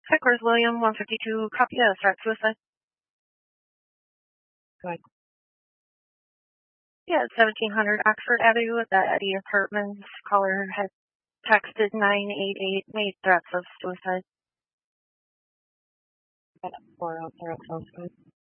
Heckler's William, 152, copy of threat suicide. Go ahead. Yeah, 1700 Oxford Avenue at the Eddie Apartments. Caller had texted 988, made threats of suicide. Got 4 out there outside.